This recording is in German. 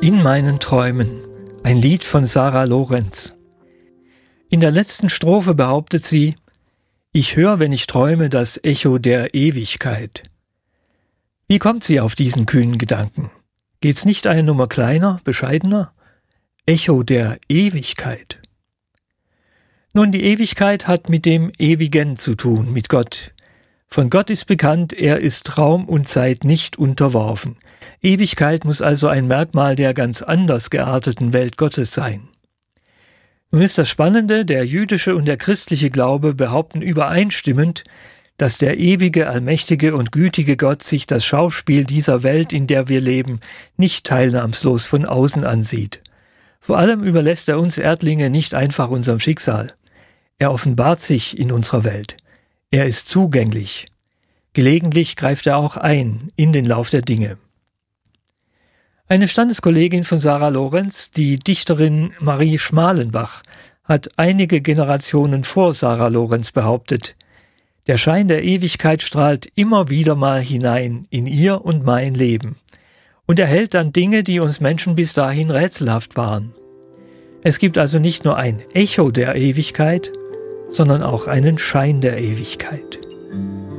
In meinen Träumen, ein Lied von Sarah Lorenz. In der letzten Strophe behauptet sie: Ich höre, wenn ich träume, das Echo der Ewigkeit. Wie kommt sie auf diesen kühnen Gedanken? Geht's nicht eine Nummer kleiner, bescheidener? Echo der Ewigkeit. Nun, die Ewigkeit hat mit dem Ewigen zu tun, mit Gott. Von Gott ist bekannt, er ist Raum und Zeit nicht unterworfen. Ewigkeit muss also ein Merkmal der ganz anders gearteten Welt Gottes sein. Nun ist das Spannende, der jüdische und der christliche Glaube behaupten übereinstimmend, dass der ewige, allmächtige und gütige Gott sich das Schauspiel dieser Welt, in der wir leben, nicht teilnahmslos von außen ansieht. Vor allem überlässt er uns Erdlinge nicht einfach unserem Schicksal. Er offenbart sich in unserer Welt. Er ist zugänglich. Gelegentlich greift er auch ein in den Lauf der Dinge. Eine Standeskollegin von Sarah Lorenz, die Dichterin Marie Schmalenbach, hat einige Generationen vor Sarah Lorenz behauptet: Der Schein der Ewigkeit strahlt immer wieder mal hinein in ihr und mein Leben und erhellt dann Dinge, die uns Menschen bis dahin rätselhaft waren. Es gibt also nicht nur ein Echo der Ewigkeit, sondern auch einen Schein der Ewigkeit.